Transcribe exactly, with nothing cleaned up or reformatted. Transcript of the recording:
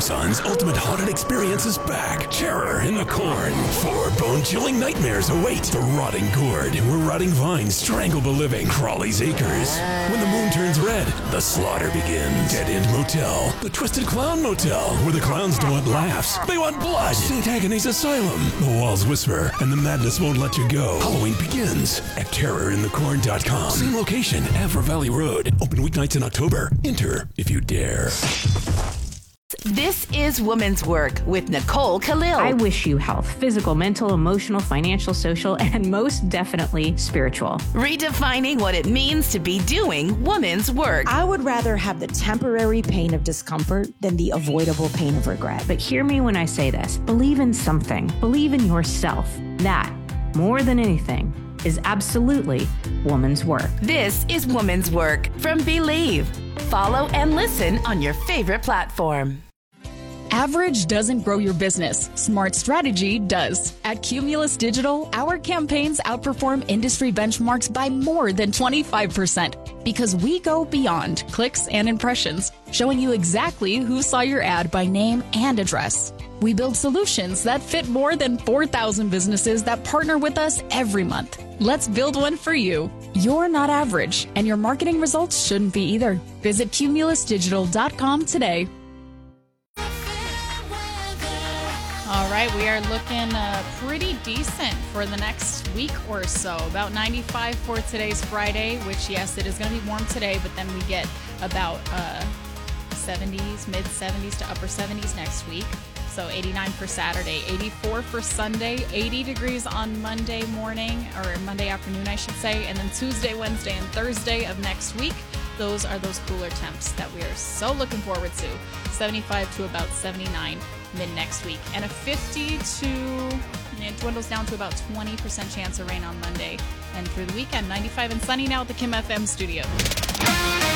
Tucson's ultimate haunted experience is back. Terror in the Corn. Four bone-chilling nightmares await. The Rotting Gourd, where rotting vines strangle the living. Crawley's Acres. When the moon turns red, the slaughter begins. Dead End Motel. The Twisted Clown Motel, where the clowns don't want laughs. They want blood. Saint Agnes Asylum. The walls whisper, and the madness won't let you go. Halloween begins at terror in the corn dot com. Same location, Avra Valley Road. Open weeknights in October. Enter if you dare. This is Woman's Work with Nicole Khalil. I wish you health, physical, mental, emotional, financial, social, and most definitely spiritual. Redefining what it means to be doing woman's work. I would rather have the temporary pain of discomfort than the avoidable pain of regret. But hear me when I say this. Believe in something. Believe in yourself. That, more than anything, is absolutely woman's work. This is Woman's Work from Believe. Follow and listen on your favorite platform. Average doesn't grow your business. Smart strategy does. At Cumulus Digital, our campaigns outperform industry benchmarks by more than twenty-five percent because we go beyond clicks and impressions, showing you exactly who saw your ad by name and address. We build solutions that fit more than four thousand businesses that partner with us every month. Let's build one for you. You're not average, and your marketing results shouldn't be either. Visit cumulus digital dot com today. All right, we are looking uh, pretty decent for the next week or so. About ninety-five for today's Friday, which, yes, it is going to be warm today, but then we get about uh, seventies, mid seventies to upper seventies next week. So eighty-nine for Saturday, eighty-four for Sunday, eighty degrees on Monday morning, or Monday afternoon, I should say, and then Tuesday, Wednesday, and Thursday of next week. Those are those cooler temps that we are so looking forward to. seventy-five to about seventy-nine mid next week. And a fifty to, it dwindles down to about twenty percent chance of rain on Monday. And through the weekend, ninety-five and sunny now at the Kim F M studio.